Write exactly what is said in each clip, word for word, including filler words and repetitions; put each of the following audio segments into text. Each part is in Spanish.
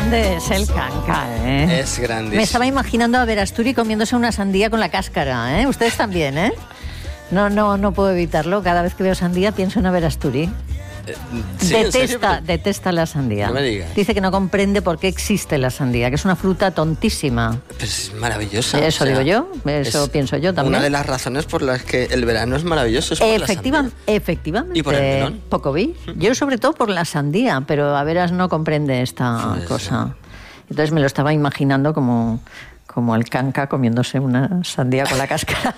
grande es el canca, ¿eh? Es grandísimo. Me estaba imaginando a Verasturi comiéndose una sandía con la cáscara, ¿eh? Ustedes también, ¿eh? No, no, no puedo evitarlo. Cada vez que veo sandía pienso en Verasturi. Eh, ¿sí, detesta, Pero... detesta la sandía. No me digas. Dice que no comprende por qué existe la sandía, que es una fruta tontísima. Pero es maravillosa. Eso o sea, digo yo, eso pienso yo también. Una de las razones por las que el verano es maravilloso es por Efectiva, la sandía. Efectivamente. ¿Y por el melón? Poco vi. Yo sobre todo por la sandía, pero a veras no comprende esta Pues, cosa. Entonces me lo estaba imaginando como, como el canca comiéndose una sandía con la cáscara.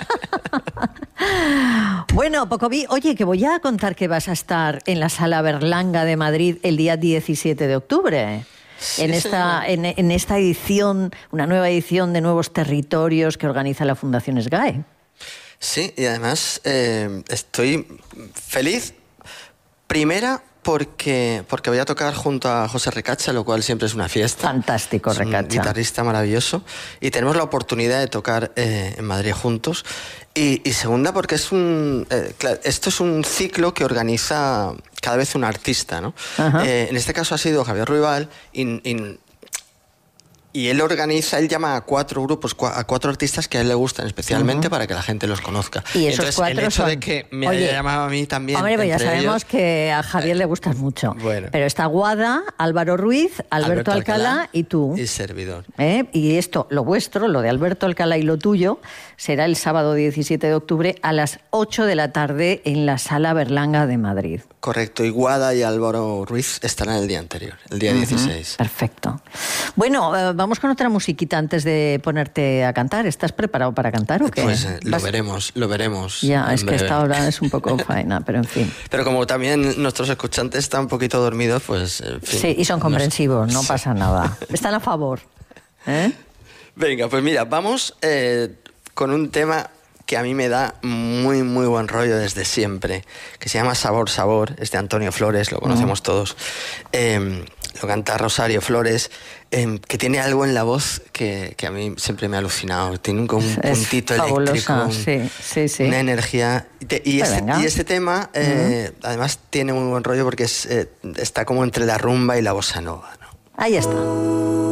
Bueno, Pocoví, oye, que voy a contar que vas a estar en la Sala Berlanga de Madrid el día diecisiete de octubre. Sí, en, esta, en, en esta edición, una nueva edición de Nuevos Territorios que organiza la Fundación SGAE. Sí, y además eh, estoy feliz, primera porque, porque voy a tocar junto a José Ricacha, lo cual siempre es una fiesta. Fantástico, Ricacha. Es un guitarrista maravilloso. Y tenemos la oportunidad de tocar eh, en Madrid juntos. Y, y segunda, porque es un eh, claro, esto es un ciclo que organiza cada vez un artista, ¿no? Eh, en este caso ha sido Javier Ruibal y, y, y él organiza, él llama a cuatro grupos, a cuatro artistas que a él le gustan especialmente uh-huh. para que la gente los conozca. Y esos Entonces, cuatro el hecho son... de que me Oye, haya llamado a mí también. Hombre, pues ya sabemos ellos, que a Javier le gustas mucho. Bueno. Pero está Guada, Álvaro Ruiz, Alberto, Alberto Alcalá, Alcalá y tú. Y servidor. ¿Eh? Y esto, lo vuestro, lo de Alberto Alcalá y lo tuyo, será el sábado diecisiete de octubre a las ocho de la tarde en la Sala Berlanga de Madrid. Correcto, y Guada y Álvaro Ruiz estarán el día anterior, el día uh-huh. dieciséis. Perfecto. Bueno, eh, vamos con otra musiquita antes de ponerte a cantar. ¿Estás preparado para cantar o qué? Pues eh, lo ¿Vas? veremos, lo veremos. Ya, es breve. que esta hora es un poco faena, pero en fin. Pero como también nuestros escuchantes están un poquito dormidos, pues en fin. Sí, y son comprensivos, no, no sí. pasa nada. Están a favor. ¿Eh? Venga, pues mira, vamos eh, con un tema que a mí me da muy, muy buen rollo desde siempre, que se llama Sabor, Sabor, es de Antonio Flores, lo conocemos mm. todos. Eh, lo canta Rosario Flores, eh, que tiene algo en la voz que, que a mí siempre me ha alucinado. Tiene un, como un es puntito fabulosa, eléctrico, sí, sí, sí. una energía. Y, te, y, este, y este tema, eh, mm. además, tiene muy buen rollo porque es, eh, está como entre la rumba y la bossa nova, ¿no? Ahí está.